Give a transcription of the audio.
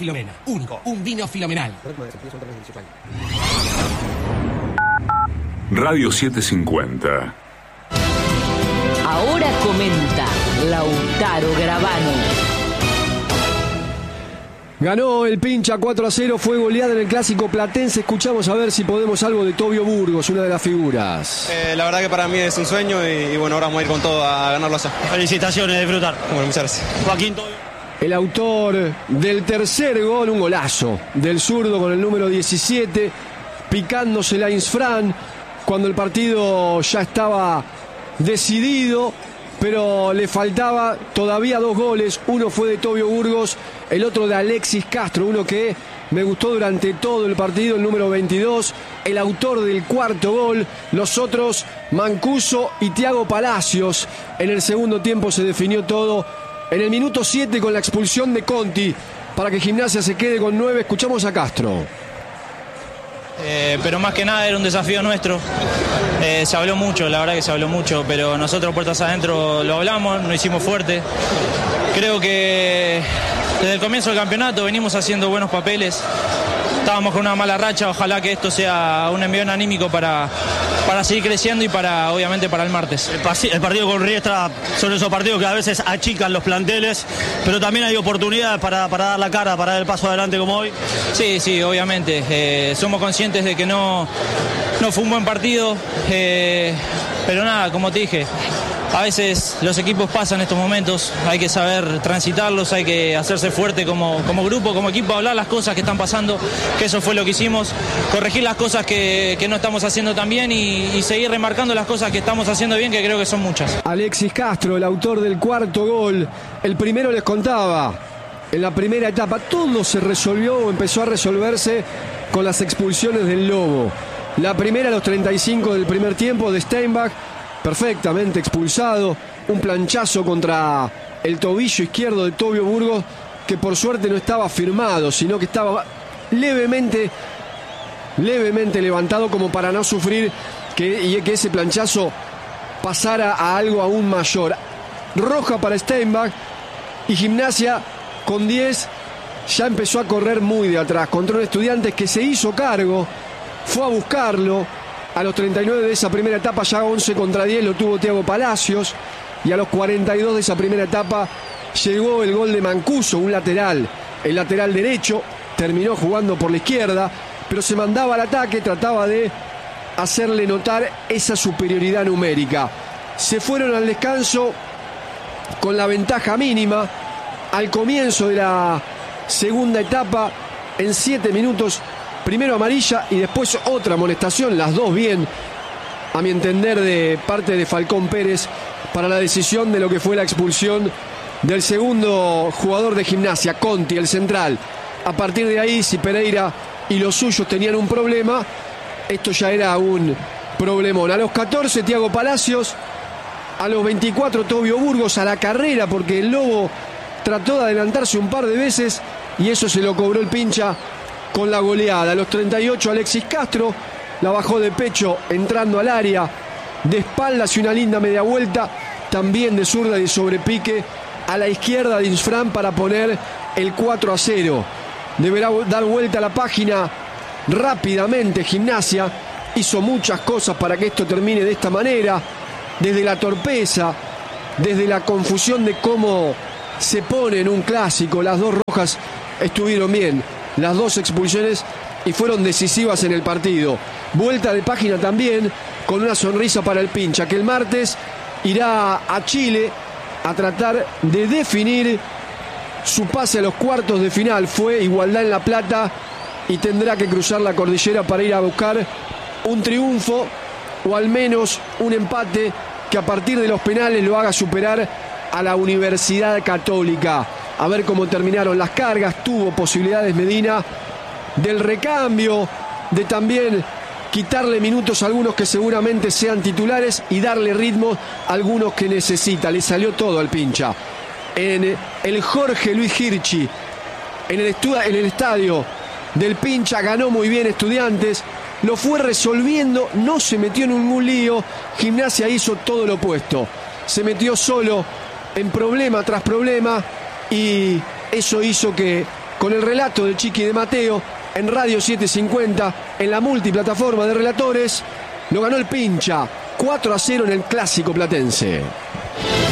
Filomena. Único, un vino Filomenal. Radio 750. Ahora comenta Lautaro Gravano. Ganó el Pincha 4-0, fue goleada en el Clásico Platense. Escuchamos a ver si podemos algo de Tobio Burgos, una de las figuras. La verdad que para mí es un sueño y bueno, ahora vamos a ir con todo a ganarlo allá. Felicitaciones, disfrutar. Bueno, muchas gracias. Joaquín Tobio. El autor del tercer gol, un golazo del zurdo con el número 17, picándosela a Insfrán cuando el partido ya estaba decidido, pero le faltaba todavía 2 goles. Uno fue de Tobio Burgos, el otro de Alexis Castro, uno que me gustó durante todo el partido, el número 22, el autor del cuarto gol. Los otros, Mancuso y Thiago Palacios. En el segundo tiempo se definió todo en el minuto 7 con la expulsión de Conti para que Gimnasia se quede con 9. Escuchamos a Castro. Pero más que nada era un desafío nuestro. Se habló mucho, la verdad que se habló mucho, pero nosotros puertas adentro lo hablamos, nos hicimos fuerte. Creo que desde el comienzo del campeonato venimos haciendo buenos papeles. Estábamos con una mala racha, ojalá que esto sea un envión anímico para seguir creciendo y obviamente para el martes. El partido con Riestra son esos partidos que a veces achican los planteles, pero también hay oportunidades para dar la cara, para dar el paso adelante como hoy. Sí, obviamente. Somos conscientes de que no fue un buen partido, pero nada, como te dije, a veces los equipos pasan estos momentos, hay que saber transitarlos, hay que hacerse fuerte como grupo, como equipo, hablar las cosas que están pasando, que eso fue lo que hicimos, corregir las cosas que no estamos haciendo tan bien y seguir remarcando las cosas que estamos haciendo bien, que creo que son muchas. Alexis Castro, el autor del cuarto gol. El primero les contaba, en la primera etapa todo se resolvió o empezó a resolverse con las expulsiones del Lobo. La primera a los 35 del primer tiempo de Steinbach, perfectamente expulsado, un planchazo contra el tobillo izquierdo de Tobio Burgos, que por suerte no estaba firmado, sino que estaba levemente levantado como para no sufrir que ese planchazo pasara a algo aún mayor. Roja para Steinbach y Gimnasia con 10 ya empezó a correr muy de atrás contra un Estudiantes que se hizo cargo, fue a buscarlo. A los 39 de esa primera etapa, ya 11 contra 10 lo tuvo Thiago Palacios. Y a los 42 de esa primera etapa llegó el gol de Mancuso, un lateral. El lateral derecho terminó jugando por la izquierda, pero se mandaba al ataque, trataba de hacerle notar esa superioridad numérica. Se fueron al descanso con la ventaja mínima. Al comienzo de la segunda etapa, en 7 minutos, primero amarilla y después otra amonestación, las dos bien, a mi entender, de parte de Falcón Pérez para la decisión de lo que fue la expulsión del segundo jugador de Gimnasia, Conti, el central. A partir de ahí, si Pereira y los suyos tenían un problema, esto ya era un problemón. A los 14, Thiago Palacios. A los 24, Tobio Burgos a la carrera, porque el Lobo trató de adelantarse un par de veces y eso se lo cobró el Pincha con la goleada. A los 38, Alexis Castro la bajó de pecho entrando al área, de espaldas y una linda media vuelta, también de zurda y de sobrepique a la izquierda de Insfrán para poner el 4-0. Deberá dar vuelta a la página rápidamente. Gimnasia hizo muchas cosas para que esto termine de esta manera, desde la torpeza, desde la confusión de cómo se pone en un clásico. Las dos rojas estuvieron bien, las dos expulsiones, y fueron decisivas en el partido. Vuelta de página también, con una sonrisa para el Pincha, que el martes irá a Chile a tratar de definir su pase a los cuartos de final. Fue igualdad en La Plata y tendrá que cruzar la cordillera para ir a buscar un triunfo o al menos un empate que a partir de los penales lo haga superar a la Universidad Católica. A ver cómo terminaron las cargas. Tuvo posibilidades Medina del recambio, de también quitarle minutos a algunos que seguramente sean titulares y darle ritmo a algunos que necesita. Le salió todo al Pincha. En el Jorge Luis Hirschi, en el estadio del Pincha, ganó muy bien Estudiantes, lo fue resolviendo, no se metió en ningún lío. Gimnasia hizo todo lo opuesto, se metió solo en problema tras problema y eso hizo que con el relato de Chiqui de Mateo en Radio 750, en la multiplataforma de relatores. Lo ganó el Pincha 4-0 en el Clásico Platense.